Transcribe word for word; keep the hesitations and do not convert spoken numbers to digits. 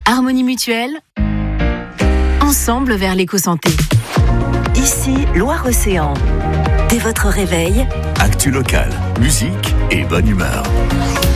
Harmonie Mutuelle, ensemble vers l'éco-santé. Ici, Loire-Océan. Dès votre réveil, actu local, musique et bonne humeur.